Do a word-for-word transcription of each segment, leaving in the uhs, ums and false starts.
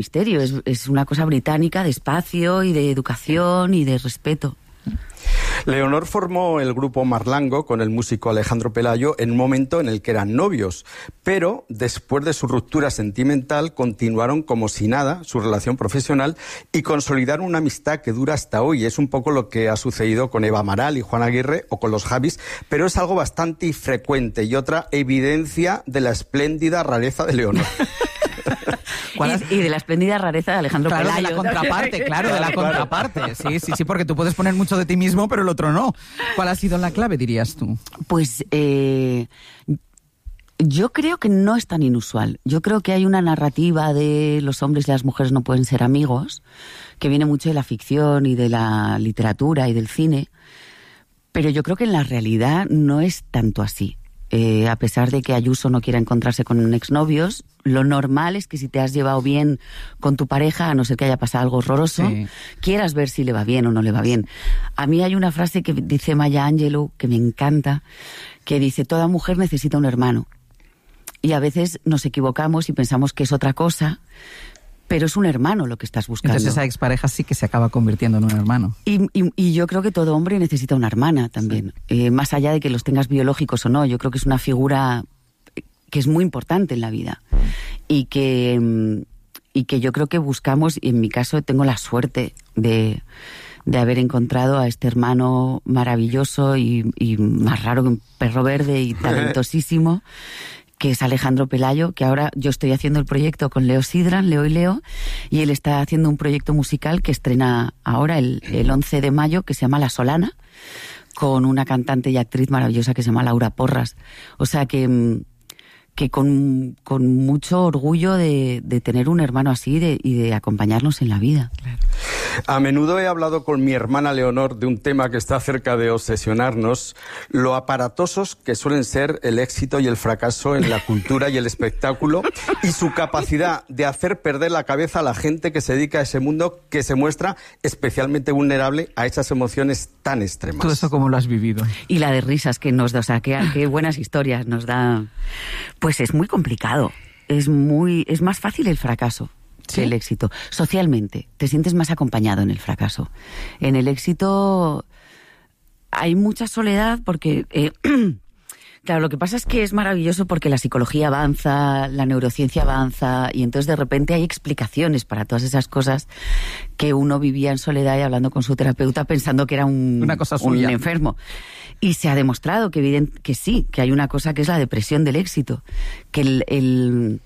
misterio, es, es una cosa británica de espacio y de educación y de respeto. Leonor formó el grupo Marlango con el músico Alejandro Pelayo en un momento en el que eran novios, pero después de su ruptura sentimental continuaron como si nada su relación profesional y consolidaron una amistad que dura hasta hoy. Es un poco lo que ha sucedido con Eva Amaral y Juan Aguirre o con los Javis, pero es algo bastante infrecuente y otra evidencia de la espléndida rareza de Leonor. Y, y de la espléndida rareza de Alejandro claro, Pelayo. de la contraparte, claro, de la contraparte. Sí, sí, sí, porque tú puedes poner mucho de ti mismo, pero el otro no. ¿Cuál ha sido la clave, dirías tú? Pues eh, yo creo que no es tan inusual. Yo creo que hay una narrativa de los hombres y las mujeres no pueden ser amigos, que viene mucho de la ficción y de la literatura y del cine, pero yo creo que en la realidad no es tanto así. Eh, a pesar de que Ayuso no quiera encontrarse con exnovios, lo normal es que si te has llevado bien con tu pareja, a no ser que haya pasado algo horroroso, sí, quieras ver si le va bien o no le va bien. A mí hay una frase que dice Maya Angelou, que me encanta, que dice: toda mujer necesita un hermano. Y a veces nos equivocamos y pensamos que es otra cosa, pero es un hermano lo que estás buscando. Entonces esa expareja sí que se acaba convirtiendo en un hermano. Y, y, y yo creo que todo hombre necesita una hermana también. Sí. Eh, más allá de que los tengas biológicos o no, yo creo que es una figura que es muy importante en la vida. Y que, y que yo creo que buscamos, y en mi caso tengo la suerte de, de haber encontrado a este hermano maravilloso y, y más raro que un perro verde y talentosísimo, que es Alejandro Pelayo, que ahora yo estoy haciendo el proyecto con Leo Sidran, Leo y Leo, y él está haciendo un proyecto musical que estrena ahora el, el once de mayo, que se llama La Solana, con una cantante y actriz maravillosa que se llama Laura Porras. O sea que, que con, con mucho orgullo de, de tener un hermano así de, y de acompañarnos en la vida. Claro. A menudo he hablado con mi hermana Leonor de un tema que está cerca de obsesionarnos, lo aparatosos que suelen ser el éxito y el fracaso en la cultura y el espectáculo, y su capacidad de hacer perder la cabeza a la gente que se dedica a ese mundo, que se muestra especialmente vulnerable a esas emociones tan extremas. ¿Todo eso cómo lo has vivido? Y la de risas que nos da, o sea, qué, qué buenas historias nos da. Pues es muy complicado, es muy, es más fácil el fracaso. ¿Sí? El éxito. Socialmente, te sientes más acompañado en el fracaso. En el éxito hay mucha soledad porque... Eh, claro, lo que pasa es que es maravilloso porque la psicología avanza, la neurociencia avanza, y entonces de repente hay explicaciones para todas esas cosas que uno vivía en soledad y hablando con su terapeuta pensando que era un, una cosa suya, un enfermo. Y se ha demostrado que, evidente, que sí, que hay una cosa que es la depresión del éxito. Que el... el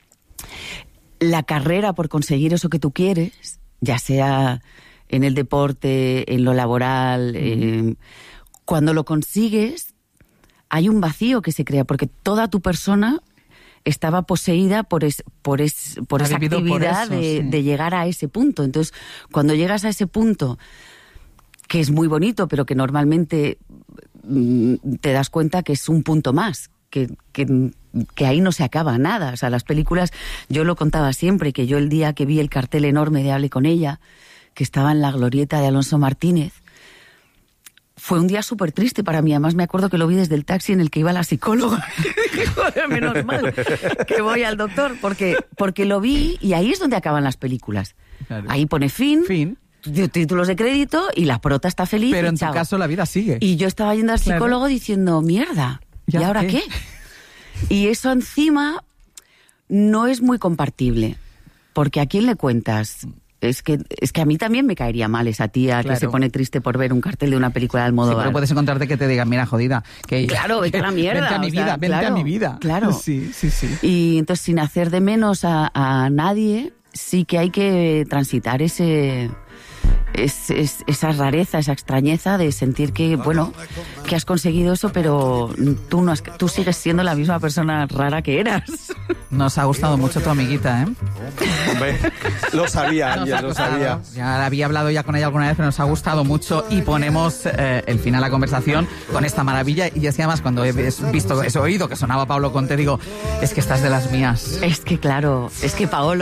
la carrera por conseguir eso que tú quieres, ya sea en el deporte, en lo laboral, eh, cuando lo consigues, hay un vacío que se crea, porque toda tu persona estaba poseída por, es, por, es, por esa actividad por eso, de, sí. de llegar a ese punto. Entonces, cuando llegas a ese punto, que es muy bonito, pero que normalmente mm, te das cuenta que es un punto más, que... que que ahí no se acaba nada. O sea, las películas, yo lo contaba siempre, que yo el día que vi el cartel enorme de Hable con ella, que estaba en la glorieta de Alonso Martínez, fue un día súper triste para mí. Además me acuerdo que lo vi desde el taxi en el que iba la psicóloga. Joder, menos mal que voy al doctor, porque, porque lo vi y ahí es donde acaban las películas. Claro. Ahí pone fin, fin, títulos de crédito y la prota está feliz. Pero en chao. Tu caso la vida sigue. Y yo estaba yendo al psicólogo, claro, diciendo, mierda, ¿y ahora qué? qué? Y eso encima no es muy compartible, porque ¿a quién le cuentas? Es que, es que a mí también me caería mal esa tía, claro, que se pone triste por ver un cartel de una película de Almodóvar. Sí, pero puedes encontrarte que te digan, mira, jodida, que claro, vete a la mierda. Vente a mi vida, o sea, vente claro, a mi vida. Claro. Sí, sí, sí. Y entonces, sin hacer de menos a, a nadie, sí que hay que transitar ese... Es, es, esa rareza, esa extrañeza de sentir que, bueno, que has conseguido eso, pero tú no has, tú sigues siendo la misma persona rara que eras. Nos ha gustado mucho tu amiguita, ¿eh? Hombre, lo sabía, ya lo sabía. Ya había hablado ya con ella alguna vez, pero nos ha gustado mucho y ponemos eh, el final a la conversación con esta maravilla. Y es que además cuando he visto, he oído que sonaba Paolo Conte, digo, es que estás de las mías. Es que claro, es que Paolo...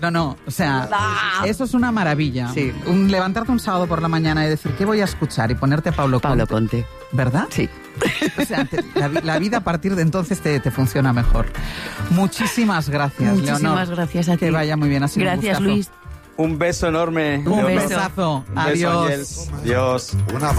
No, no, o sea, Ah. eso es una maravilla. Sí. Un, levantarte un sábado por la mañana y decir, ¿qué voy a escuchar? Y ponerte a Pablo Conte. Pablo Conte. ¿Verdad? Sí. O sea, te- la, vi- la vida a partir de entonces te, te funciona mejor. Muchísimas gracias, Muchísimas Leonor. gracias a ti. Que vaya muy bien. Ha sido un Gracias, gustazo. Luis. Un beso enorme. Un Leonor. beso. Besazo. Un beso, Adiós. Ángels. Adiós. Una